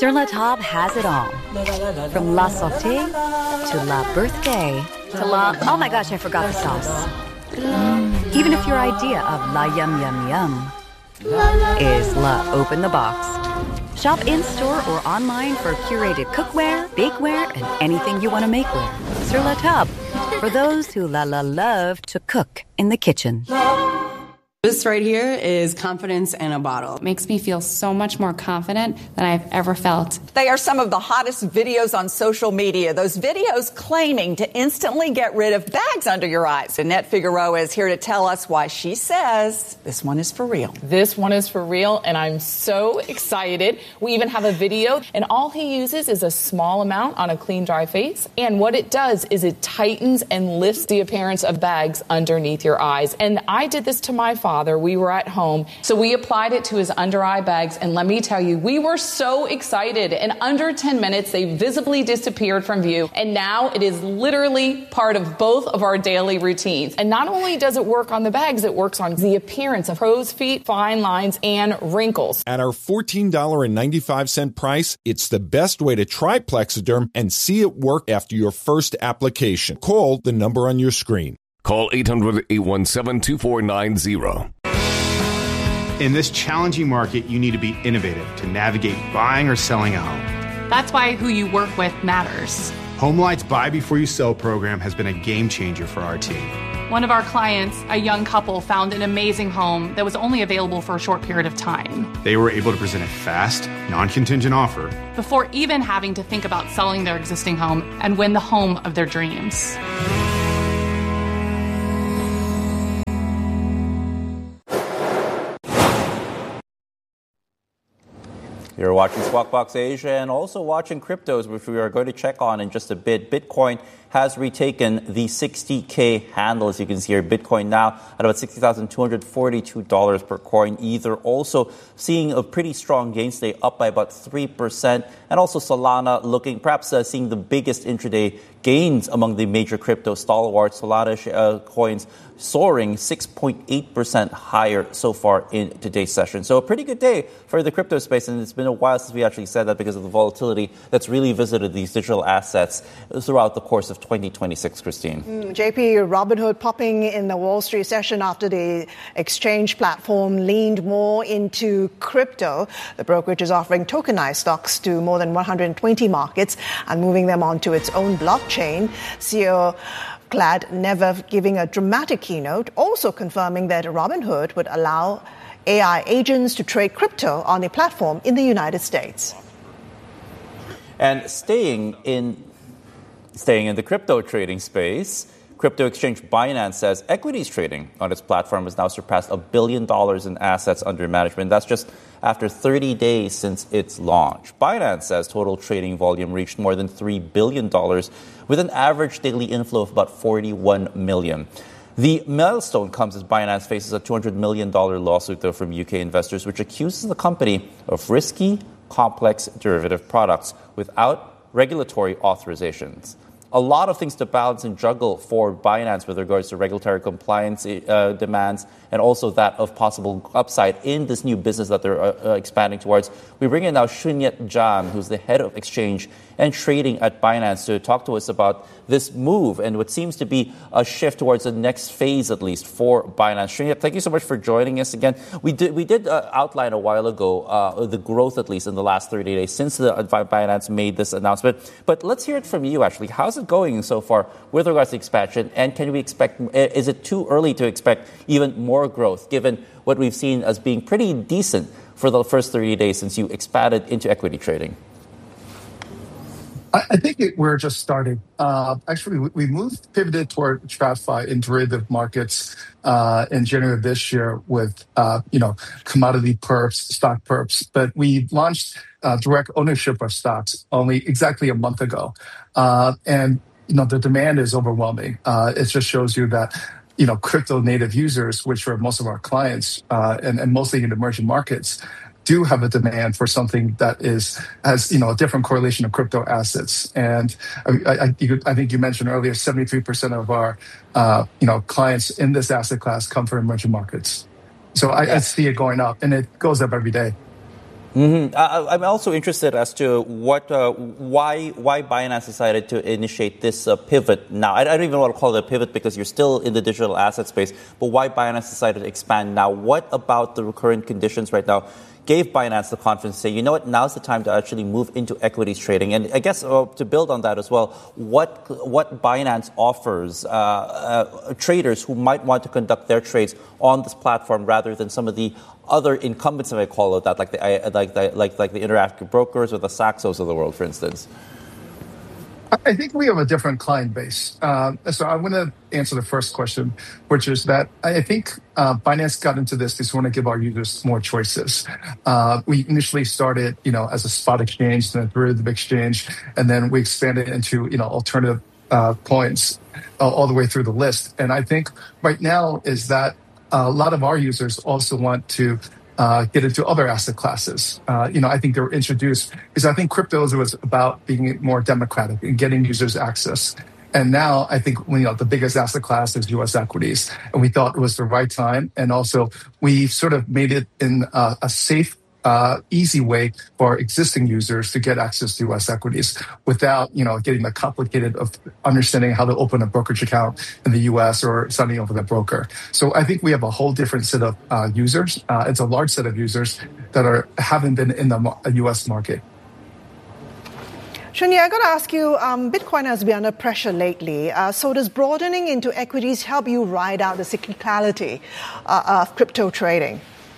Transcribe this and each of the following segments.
Sur La Table has it all. From La Sauté to La Birthday to La... Oh my gosh, I forgot the sauce. Even if your idea of La Yum Yum Yum is La Open the Box. Shop in-store or online for curated cookware, bakeware, and anything you want to makeware. Sur La Table, for those who love to cook in the kitchen. This right here is confidence in a bottle. It makes me feel so much more confident than I've ever felt. They are some of the hottest videos on social media. Those videos claiming to instantly get rid of bags under your eyes. Annette Figueroa is here to tell us why she says this one is for real. This one is for real, and I'm so excited. We even have a video, and all he uses is a small amount on a clean, dry face. And what it does is it tightens and lifts the appearance of bags underneath your eyes. And I did this to my father. We were at home, so we applied it to his under-eye bags, and let me tell you, we were so excited. In under 10 minutes, they visibly disappeared from view, and now it is literally part of both of our daily routines. And not only does it work on the bags, it works on the appearance of crow's feet, fine lines, and wrinkles. At our $14.95 price, it's the best way to try Plexiderm and see it work after your first application. Call the number on your screen. Call 800-817-2490. In this challenging market, you need to be innovative to navigate buying or selling a home. That's why who you work with matters. HomeLight's Buy Before You Sell program has been a game changer for our team. One of our clients, a young couple, found an amazing home that was only available for a short period of time. They were able to present a fast, non-contingent offer before even having to think about selling their existing home and win the home of their dreams. You're watching Squawk Box Asia and also watching cryptos, which we are going to check on in just a bit. Bitcoin has retaken the 60K handle, as you can see here. Bitcoin now at about $60,242 per coin. Ether also seeing a pretty strong gain today, up by about 3%. And also Solana looking, perhaps seeing the biggest intraday gains among the major crypto stalwarts. Solana coins soaring 6.8% higher so far in today's session. So a pretty good day for the crypto space, and it's been a while since we actually said that because of the volatility that's really visited these digital assets throughout the course of 2026, Christine. JP, Robinhood popping in the Wall Street session after the exchange platform leaned more into crypto. The brokerage is offering tokenized stocks to more than 120 markets and moving them onto its own blockchain. CEO Vlad Nevev giving a dramatic keynote, also confirming that Robinhood would allow AI agents to trade crypto on the platform in the United States. And staying in the crypto trading space, crypto exchange Binance says equities trading on its platform has now surpassed $1 billion in assets under management. That's just after 30 days since its launch. Binance says total trading volume reached more than $3 billion with an average daily inflow of about 41 million. The milestone comes as Binance faces a $200 million lawsuit, though, from UK investors, which accuses the company of risky, complex derivative products without regulatory authorizations. A lot of things to balance and juggle for Binance with regards to regulatory compliance demands and also that of possible upside in this new business that they're expanding towards. We bring in now Shunyat Jan, who's the head of exchange and trading at Binance, to talk to us about this move and what seems to be a shift towards the next phase, at least, for Binance. Shunyat, thank you so much for joining us again. We did outline a while ago the growth, at least in the last 30 days since Binance made this announcement. But let's hear it from you, actually. How's it going so far with regards to expansion? And can we expect, is it too early to expect even more growth, given what we've seen as being pretty decent for the first 30 days since you expanded into equity trading? I think we're just starting. Actually, we pivoted toward TradFi in derivative markets in January of this year with, commodity perps, stock perps. But we launched direct ownership of stocks only exactly a month ago. And the demand is overwhelming. It just shows you that, crypto native users, which are most of our clients and mostly in emerging markets, do have a demand for something that has a different correlation of crypto assets. And I think you mentioned earlier, 73% of our clients in this asset class come from emerging markets. So I see it going up, and it goes up every day. Mm-hmm. I'm also interested as to why Binance decided to initiate this pivot now. I don't even want to call it a pivot because you're still in the digital asset space, but why Binance decided to expand now? What about the current conditions right now gave Binance the confidence to say, you know what, now's the time to actually move into equities trading? And I guess to build on that as well, what Binance offers traders who might want to conduct their trades on this platform rather than some of the other incumbents, if I call it that, like the Interactive Brokers or the Saxos of the world, for instance? I think we have a different client base. So I'm going to answer the first question, which is that I think Binance got into this because we want to give our users more choices. We initially started, as a spot exchange, then a derivative exchange, and then we expanded into, alternative coins all the way through the list. And I think right now is that a lot of our users also want to get into other asset classes. I think they were introduced because I think cryptos was about being more democratic and getting users access. And now I think the biggest asset class is U.S. equities, and we thought it was the right time. And also we sort of made it in a safe, easy way for existing users to get access to U.S. equities without, getting the complicated of understanding how to open a brokerage account in the U.S. or signing up with a broker. So I think we have a whole different set of users. It's a large set of users that haven't been in the U.S. market. Shunyi, I got to ask you, Bitcoin has been under pressure lately. So does broadening into equities help you ride out the cyclicality of crypto trading?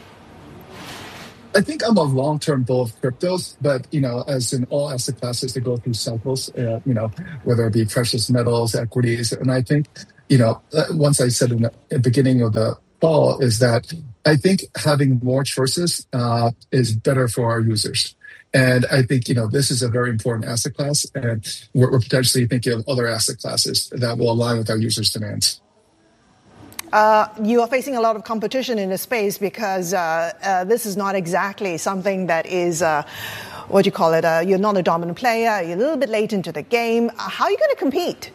I think I'm a long-term bull of cryptos, but, as in all asset classes, they go through cycles, whether it be precious metals, equities. And I think, once I said in the beginning of the call is that I think having more choices is better for our users. And I think, this is a very important asset class, and we're potentially thinking of other asset classes that will align with our users' demands. You are facing a lot of competition in the space because this is not exactly something that is, you're not a dominant player, you're a little bit late into the game. How are you going to compete?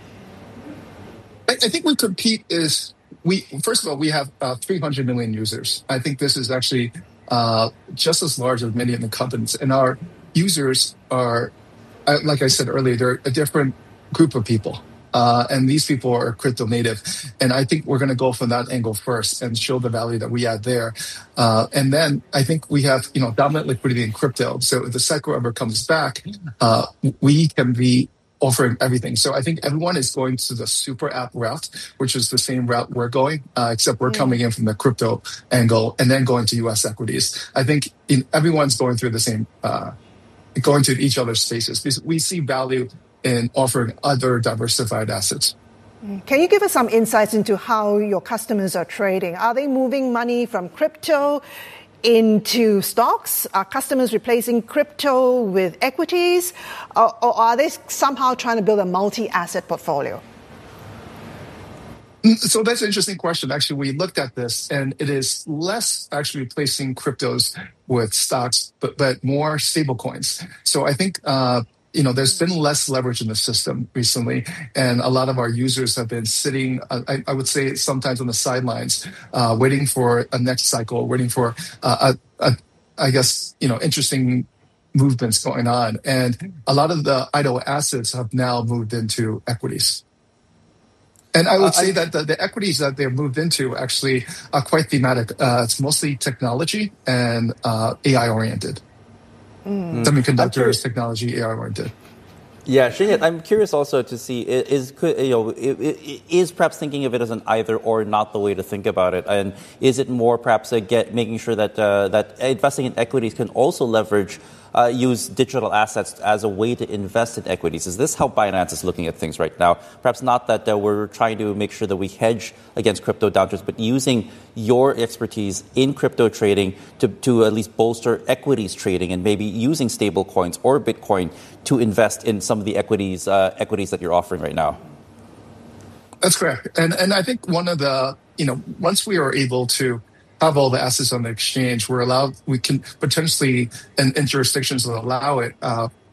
I think we compete first of all, we have 300 million users. I think this is actually just as large as many of the companies. And our users are, like I said earlier, they're a different group of people. And these people are crypto native. And I think we're going to go from that angle first and show the value that we add there. And then I think we have, dominant liquidity in crypto. So if the cycle ever comes back, we can be offering everything. So I think everyone is going to the super app route, which is the same route we're going, except we're coming in from the crypto angle and then going to U.S. equities. I think everyone's going through the same, going to each other's spaces because we see value in offering other diversified assets. Can you give us some insights into how your customers are trading? Are they moving money from crypto into stocks? Are customers replacing crypto with equities? Or are they somehow trying to build a multi-asset portfolio? So that's an interesting question. Actually, we looked at this, and it is less actually replacing cryptos with stocks, but more stable coins. So I think there's been less leverage in the system recently, and a lot of our users have been sitting, I would say sometimes on the sidelines, waiting for a next cycle, waiting for, interesting movements going on. And a lot of the idle assets have now moved into equities. And I would say that the equities that they've moved into actually are quite thematic. It's mostly technology and AI-oriented. Semiconductors, technology, AI-oriented. Yeah, Shunyi, I'm curious also to see is perhaps thinking of it as an either or not the way to think about it, and is it more perhaps making sure that that investing in equities can also leverage use digital assets as a way to invest in equities? Is this how Binance is looking at things right now? Perhaps not that we're trying to make sure that we hedge against crypto downturns, but using your expertise in crypto trading to at least bolster equities trading and maybe using stable coins or Bitcoin to invest in some of the equities that you're offering right now. That's correct. And I think one of the, once we are able to have all the assets on the exchange, we can potentially, in jurisdictions that allow it,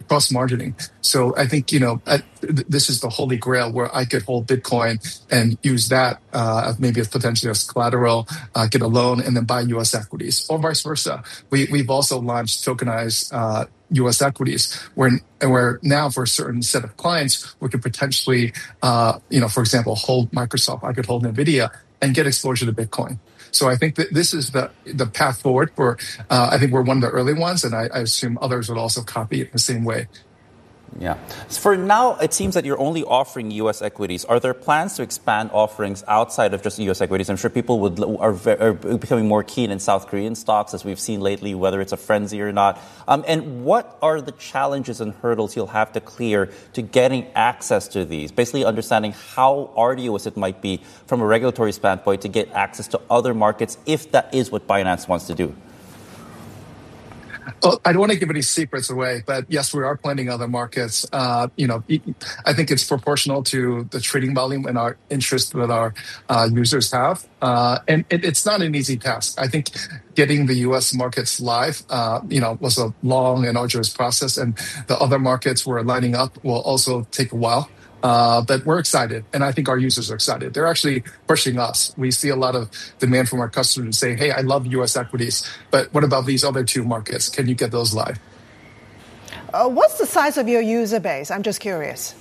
cross-margining. So I think, this is the holy grail where I could hold Bitcoin and use that maybe as potentially as collateral, get a loan, and then buy U.S. equities, or vice versa. We've also launched tokenized U.S. equities, where now for a certain set of clients, we could potentially, for example, hold Microsoft. I could hold NVIDIA and get exposure to Bitcoin. So I think that this is the path forward for, I think we're one of the early ones, and I assume others would also copy it the same way. Yeah. So for now, it seems that you're only offering U.S. equities. Are there plans to expand offerings outside of just U.S. equities? I'm sure people are becoming more keen in South Korean stocks, as we've seen lately, whether it's a frenzy or not. And what are the challenges and hurdles you'll have to clear to getting access to these? Basically understanding how arduous it might be from a regulatory standpoint to get access to other markets, if that is what Binance wants to do. Well, I don't want to give any secrets away, but yes, we are planning other markets. I think it's proportional to the trading volume and our interest that our users have. And it's not an easy task. I think getting the U.S. markets live, was a long and arduous process. And the other markets we're lining up will also take a while. But we're excited, and I think our users are excited. They're actually pushing us. We see a lot of demand from our customers saying, hey, I love U.S. equities, but what about these other two markets? Can you get those live? What's the size of your user base? I'm just curious.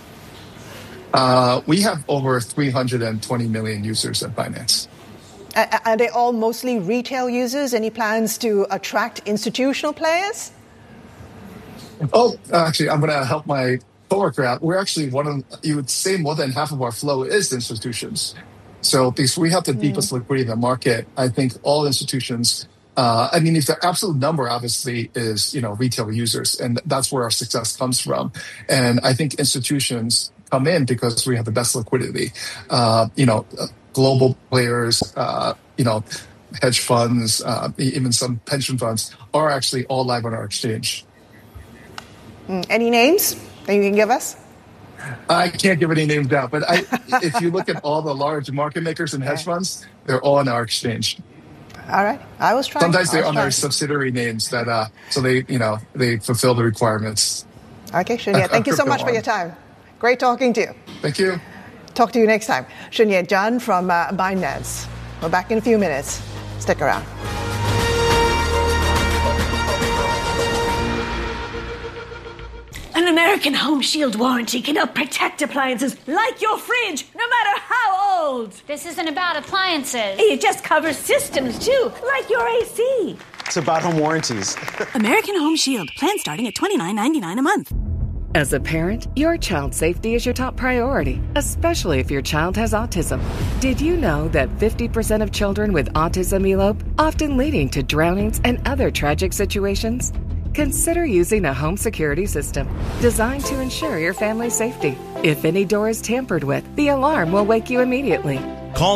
We have over 320 million users at Binance. Are they all mostly retail users? Any plans to attract institutional players? Oh, actually, I'm going to help my coworker out. We're actually you would say more than half of our flow is institutions. So because we have the deepest liquidity in the market, I think all institutions, if the absolute number obviously is, retail users, and that's where our success comes from. And I think institutions come in because we have the best liquidity. Global players, hedge funds, even some pension funds are actually all live on our exchange. Any names that you can give us? I can't give any names out, but if you look at all the large market makers and hedge funds, they're all on our exchange. All right, I was trying. Sometimes they're on their subsidiary names that, so they fulfill the requirements. Okay, Shunye, thank you so much for your time. Great talking to you. Thank you. Talk to you next time. Shunye Zhan from Binance. We're back in a few minutes. Stick around. An American Home Shield warranty can help protect appliances like your fridge, no matter how old. This isn't about appliances. It just covers systems, too, like your AC. It's about home warranties. American Home Shield. Plan starting at $29.99 a month. As a parent, your child's safety is your top priority, especially if your child has autism. Did you know that 50% of children with autism elope, often leading to drownings and other tragic situations? Consider using a home security system designed to ensure your family's safety. If any door is tampered with, the alarm will wake you immediately. Call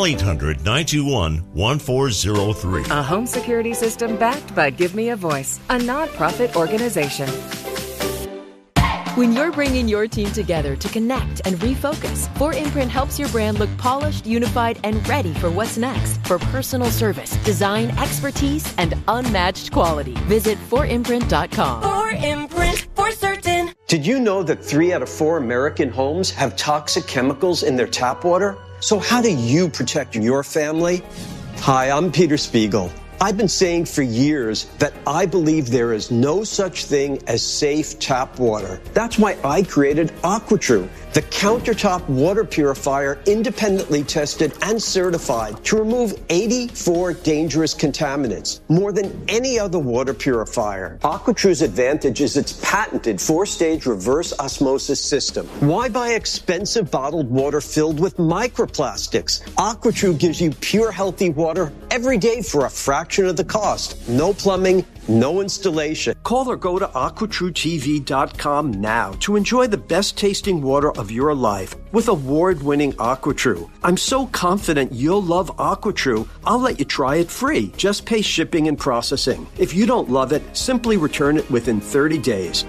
800-921-1403. A home security system backed by Give Me a Voice, a nonprofit organization. When you're bringing your team together to connect and refocus, 4imprint helps your brand look polished, unified, and ready for what's next. For personal service, design, expertise, and unmatched quality, visit 4imprint.com. 4imprint, for certain. Did you know that 3 out of 4 American homes have toxic chemicals in their tap water? So how do you protect your family? Hi, I'm Peter Spiegel. I've been saying for years that I believe there is no such thing as safe tap water. That's why I created AquaTrue, the countertop water purifier independently tested and certified to remove 84 dangerous contaminants, more than any other water purifier. AquaTrue's advantage is its patented 4-stage reverse osmosis system. Why buy expensive bottled water filled with microplastics? AquaTrue gives you pure, healthy water every day for a fraction of the cost. No plumbing, no installation. Call or go to AquaTrueTV.com now to enjoy the best tasting water of your life with award-winning AquaTrue. I'm so confident you'll love AquaTrue, I'll let you try it free. Just pay shipping and processing. If you don't love it, simply return it within 30 days.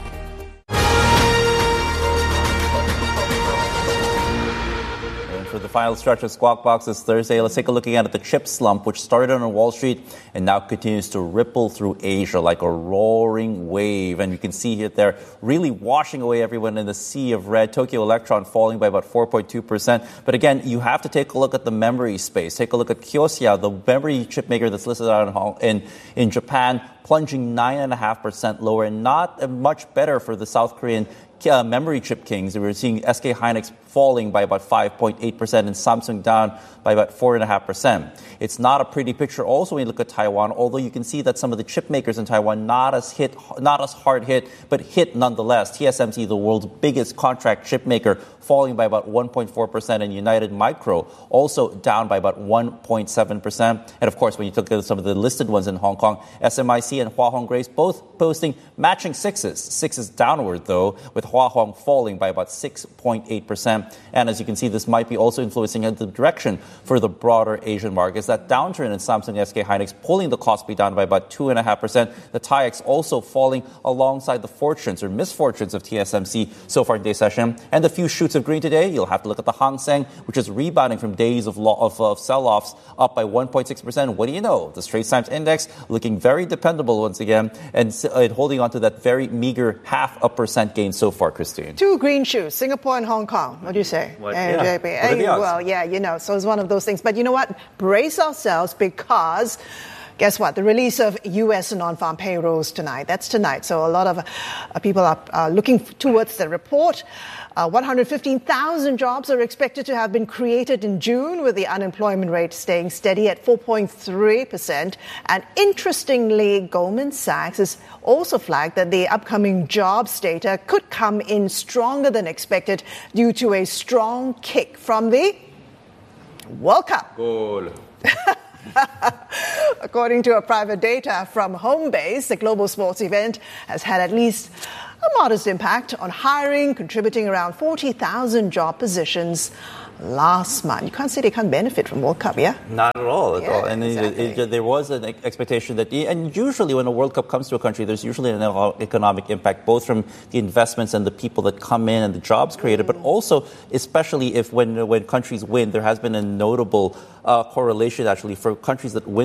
For the final stretch of Squawk Box this Thursday. Let's take a look again at the chip slump, which started on Wall Street and now continues to ripple through Asia like a roaring wave. And you can see it there really washing away everyone in the sea of red. Tokyo Electron falling by about 4.2%. But again, you have to take a look at the memory space. Take a look at Kioxia, the memory chip maker that's listed out in Japan, plunging 9.5% lower, and not much better for the South Korean memory chip kings. We were seeing SK Hynix falling by about 5.8% and Samsung down by about 4.5%. It's not a pretty picture also when you look at Taiwan, although you can see that some of the chip makers in Taiwan not as hard hit, but hit nonetheless. TSMC, the world's biggest contract chip maker, falling by about 1.4%, and United Micro also down by about 1.7%. And of course, when you look at some of the listed ones in Hong Kong, SMIC and Hua Hong Grace both posting matching sixes downward, though, with Hua Hong falling by about 6.8%. And as you can see, this might be also influencing the direction for the broader Asian markets. That downturn in Samsung SK Hynix pulling the Kospi down by about 2.5%. The TAIEX also falling alongside the fortunes or misfortunes of TSMC so far in today's session. And the few shoots of green today, you'll have to look at the Hang Seng, which is rebounding from days of sell-offs, up by 1.6%. What do you know? The Straits Times Index looking very dependable once again and holding on to that very meager 0.5% gain so far, Christine. Two green shoots, Singapore and Hong Kong. What do you say? What? JP? What are the odds? Well, yeah, so it's one of those things. But you know what? Brace ourselves because guess what? The release of U.S. non-farm payrolls tonight. That's tonight. So a lot of people are looking towards the report. 115,000 jobs are expected to have been created in June, with the unemployment rate staying steady at 4.3%. And interestingly, Goldman Sachs has also flagged that the upcoming jobs data could come in stronger than expected due to a strong kick from the World Cup. Goal. According to a private data from Homebase, the global sports event has had at least a modest impact on hiring, contributing around 40,000 job positions last month. You can't say they can't benefit from World Cup, yeah? Not at all. And exactly. there was an expectation that, and usually when a World Cup comes to a country, there's usually an economic impact, both from the investments and the people that come in and the jobs created, but also, especially if when countries win, there has been a notable correlation actually for countries that win